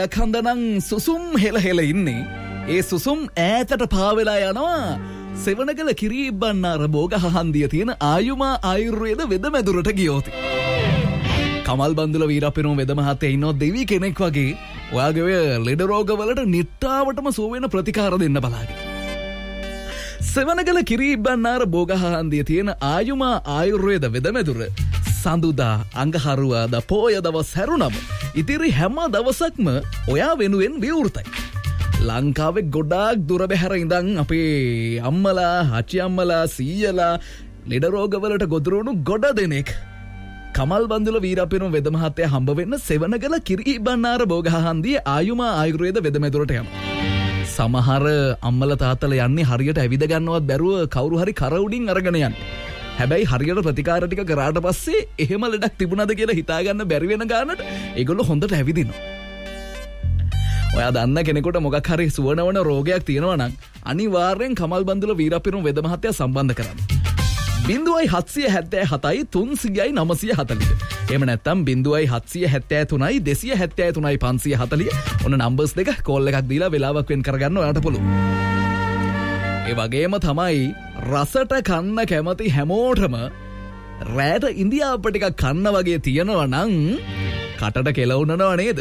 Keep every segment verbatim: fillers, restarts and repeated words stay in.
ගයක් හන්ද නම් සුසුම් හෙල හෙල ඉන්නේ. ඒ සුසුම් ඈතට පාවෙලා යනවා සෙවණගල කිරිබ්බන්නාර බෝගහ හන්දිය තියෙන ආයුමා ආයුර්වේද වෙදමැදුරට ගියෝති. කමල් බන්දුල වීරපිරුම වෙද මහත්තයා ඉන්නෝ දෙවි කෙනෙක් වගේ ඔයාගේ ලෙඩ රෝගවලට නිට්ටාවටම සුව වෙන ප්‍රතිකාර දෙන්න බලාගෙන. සෙවණගල කිරිබ්බන්නාර බෝගහ හන්දිය තියෙන ආයුමා ආයුර්වේද වෙදමැදුර සඳුදා අඟහරුවාදා පෝය දවස් හැරුණම ඉතිරි හැම දවසක්ම ඔයා වෙනුවෙන් විවෘතයි. ලංකාවේ ගොඩාක් දුර බැහැර ඉඳන් අපේ අම්මලා හචි අම්මලා සීයලා ලෙඩ රෝගවලට ගොදුරුණු ගොඩ දෙනෙක් කමල් බන්දුල වීරපිරුම වෙද මහත්තයා හම්බ වෙන්න සෙවණගල කිරිබ්බන්නාර බෝගහ හන්දියේ ආයුමා ආයුර්වේද වෙදමැදුරට යනවා. සමහර අම්මලා තාත්තලා යන්නේ හරියට ඇවිද ගන්නවත් බැරුව කවුරු හරි කර උඩින් අරගෙන යන්නේ. හැබැයි හරියට ප්‍රතිකාර ටික කරාට පස්සේ එහෙම ලෙඩක් තිබුණාද කියලා හිතා ගන්න බැරි වෙන ගානට ඒගොල්ලෝ හොඳට ඇවිදිනවා. ඔයා දන්න කෙනෙකුට මොකක් හරි සුවනවන රෝගයක් තියෙනවා නම් අනිවාර්යෙන් කමල් බන්දුල වීරපිරුම වෙද මහත්තයා සම්බන්ධ කරන්න. බිංදුවයි හත්සිය හැත්තෑ හතයි තුන්සියයි නවසිය හතලිය. එහෙම නැත්නම් බිංදුවයි හත්සිය හැත්තෑ තුනයි දෙසිය හැත්තෑ තුනයි පන්සිය හතලිය. ඔන්න නම්බර්ස් දෙක කෝල් එකක් දීලා වෙලාවක් වෙන් කරගන්න ඔයාලට පුළුවන්. ඒ වගේම තමයි රසට කන්න කැමති හැමෝටම රෑට ඉන්දියාප ටිකක් කන්න වගේ තියෙනවා නම් කටට කෙලවුනනවා නේද?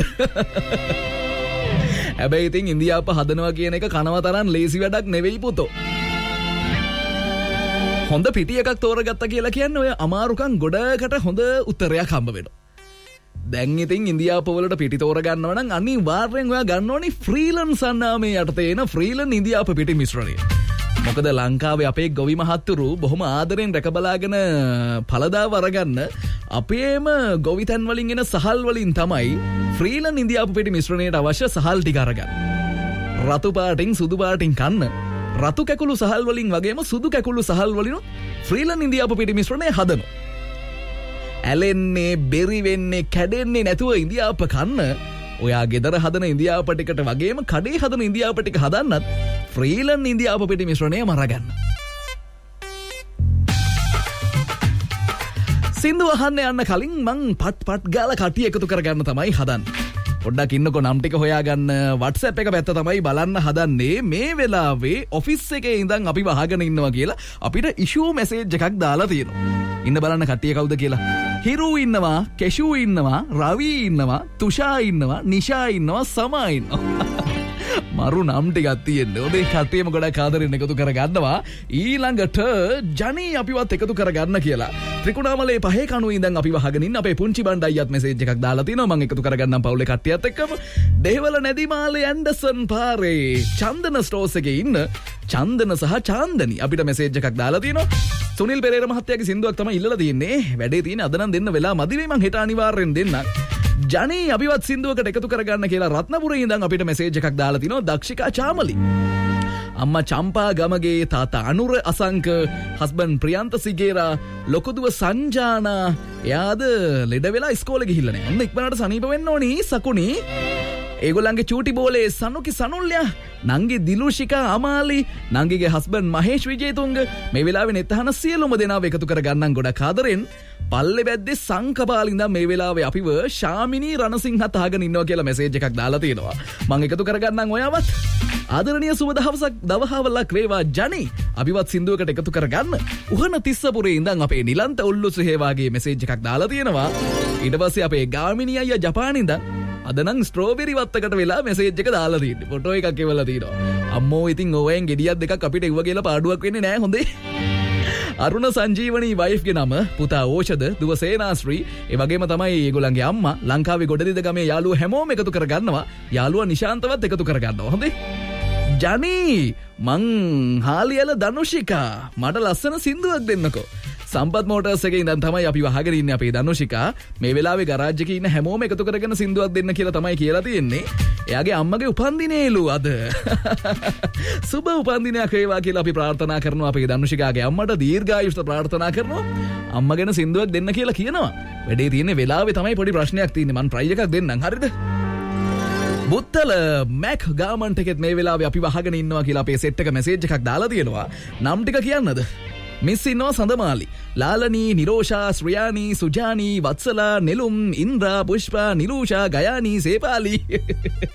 හැබැයි ඉතින් ඉන්දියාප හදනවා කියන එක කනවා තරම් ලේසි වැඩක් නෙවෙයි පුතෝ. හොඳ පිටි එකක් තෝරගත්තා කියලා කියන්නේ ඔය අමාරුකම් ගොඩකට හොඳ උත්තරයක් හම්බ වෙනවා. දැන් ඉතින් ඉන්දියාප වලට පිටි තෝරගන්නවා නම් අනිවාර්යෙන් ඔයා ගන්න ඕනි ෆ්‍රීලන්ස් අන්නාමේ යටතේ එන ෆ්‍රීලන් ඉන්දියාප පිටි මිශ්‍රණය. මොකද ලංකාවේ අපේ ගොවි මහත්තුරු බොහොම ආදරෙන් රැකබලාගෙන පළදාව අරගන්න අපේම ගොවිතැන් වලින් එන සහල් වලින් තමයි ෆ්‍රීලන් ඉන්දියාප පිටි මිශ්‍රණයට අවශ්‍ය සහල් ටික අරගන්න. රතු පාටින් සුදු පාටින් කන්න රතු කැකුළු සහල් වලින් වගේම සුදු කැකුළු සහල් වලින් ෆ්‍රීලන් ඉන්දියාප පිටි මිශ්‍රණය හදනවා. ඇලෙන්නේ, බෙරි වෙන්නේ, කැඩෙන්නේ නැතුව ඉන්දියාප කන්න ඔයා ගෙදර හදන ඉන්දියාප ටිකට වගේම කඩේ හදන ඉන්දියාප ටික හදන්නත් ෆ්‍රීලන් ඉන්දියාප පිටි මිශ්‍රණය මරගන්න. සින්දු අහන්න යන්න කලින් මං පට් පට් ගාලා කටි එකතු කරගන්න තමයි හදන්නේ. පොඩ්ඩක් ඉන්නකෝ නම් ටික හොයාගන්න. WhatsApp එක පැත්ත තමයි බලන්න හදන්නේ. මේ වෙලාවේ ඔෆිස් එකේ ඉඳන් අපි වහගෙන ඉන්නවා කියලා අපිට ඉෂුව මැසේජ් එකක් දාලා තියෙනවා. ඉන්න බලන්න කට්ටිය කවුද කියලා. හිරු ඉන්නවා, කෙෂු ඉන්නවා, රවි ඉන්නවා, තුෂා ඉන්නවා, නිෂා ඉන්නවා, සමා ඉන්නවා. මරු නම් ටිකක් තියෙන්නේ. ඔබේ කට්ටියම ගොඩක් ආදරෙන් එකතු කරගන්නවා. ඊළඟට ජනී අපිවත් එකතු කරගන්න කියලා. ත්‍රිකුණාමලේ පහේ කණුව ඉඳන් අපි වහගෙන ඉන්න අපේ පුංචි බණ්ඩයියත් මැසේජ් එකක් දාලා තිනවා. මම එකතු කරගන්නම් පවුලේ කට්ටියත් එක්කම. දෙහිවල නැදිමාලේ ඇන්ඩර්සන් පාරේ චන්දන ස්ටෝර්ස් එකේ ඉන්න චන්දන සහ චාන්දනි අපිට මැසේජ් එකක් දාලා තිනවා. සුනිල් පෙරේර මහත්තයාගේ සින්දුවක් තමයි ඉල්ලලා තියෙන්නේ. වැඩේ තියෙන්නේ අද නම් දෙන්න වෙලා මදි වෙයි. මං හෙට අනිවාර්යෙන් දෙන්නම්. ජනී අභිවත් සින්දුවකට එකතු කරගන්න කියලා රත්නපුරේ ඉඳන් අපිට මැසේජ් එකක් දාලා තිනවා දක්ෂිකා චාමලි. අම්මා චම්පා ගමගේ, තාතා අනුර අසංක, හස්බන්ඩ් ප්‍රියන්ත සිගේරා, ලොකුදුව සංජානා එයාද ලෙඩ වෙලා ඉස්කෝලේ ගිහිල්ලා නැහැ. ඔන්න ඉක්මනට සනීප වෙන්න ඕනි සකුණි. ඒගොල්ලන්ගේ චූටි බෝලේ සනුකි සනුල්යා, නංගි දිලුෂිකා අමාලි, නංගිගේ හස්බන්ඩ් මහේෂ් විජේතුංග මේ වෙලාවේ නෙත් අහන සියලුම දෙනාව එකතු කරගන්නම් ගොඩක් ආදරෙන්. පල්ලෙ බැද්දේ සංකපාල ඉඳන් මේ වෙලාවේ අපිව ශාමිනී රණසිංහත් අහගෙන ඉන්නවා කියලා මැසේජ් එකක් දාලා තියෙනවා. මම එකතු කරගන්නම් ඔයාවත්. ආදරණීය සුබ දවසක් දවහවලක් වේවා ජනී. අභිවත් සින්දුවකට එකතු කරගන්න. උහන තිස්සපුරේ ඉඳන් අපේ නිලන්ත උල්ලුසුහේ වාගේ මැසේජ් එකක් දාලා තියෙනවා. ඊට පස්සේ අපේ ගාමිණී අයියා ජපානයේ ඉඳන් අද නම් ස්ට්‍රෝබෙරි වත්තකට වෙලා මැසේජ් එක දාලා තියෙන්නේ. ෆොටෝ එකක් එවලා තියෙනවා. අම්මෝ ඉතින් ඕවෙන් ගෙඩියක් දෙකක් අපිට එව්ව කියලා පාඩුවක් වෙන්නේ නැහැ හොඳේ. අරුණ සංජීවනී වයිෆ්ගේ නම පුතා ඕෂද, දුව සේනාශ්‍රී, ඒ වගේම තමයි ඒගොල්ලන්ගේ අම්මා ලංකාවේ ගොඩදිද ගමේ යාළුවෝ හැමෝම එකතු කරගන්නවා. යාළුවා නිශාන්තවත් එකතු කරගන්නවා. හොඳේ. ජනී මං හාලියල දනුෂිකා මට ලස්සන සින්දුවක් දෙන්නකෝ. සම්පත් මෝටර්ස් එකේ ඉඳන් තමයි අපි වහගෙන ඉන්නේ අපේ දනුෂිකා. මේ වෙලාවේ ගරාජ් එකේ ඉන්න හැමෝම එකතු කරගෙන සින්දුවක් දෙන්න කියලා තමයි කියලා තියෙන්නේ. එයාගේ අම්මගේ උපන්දිනේලු අද. සුබ උපන්දිනයක් වේවා කියලා අපි ප්‍රාර්ථනා කරනවා අපේ දනුෂිකාගේ අම්මට. දීර්ඝායුෂ ප්‍රාර්ථනා කරනවා. අම්මා ගැන සින්දුවක් දෙන්න කියලා කියනවා. වැඩේ තියෙන්නේ වෙලාවේ තමයි පොඩි ප්‍රශ්නයක් තියෙන්නේ. මං try එකක් දෙන්නම්. හරිද? බුත්තල මැක් ගාමන්ට් එකෙත් මේ වෙලාවේ අපි වහගෙන ඉන්නවා කියලා අපේ සෙට් එක මැසේජ් එකක් දාලා තියෙනවා. නම් ටික කියන්නද? මිස් ඉන්නවා සඳමාලි, ලාලනී, නිරෝෂා, ශ්‍රියානි, සුජානි, වත්සලා, නෙළුම්, ඉන්ද්‍රා, පුෂ්පා, නිරූෂා, ගයානි, සේපාලි.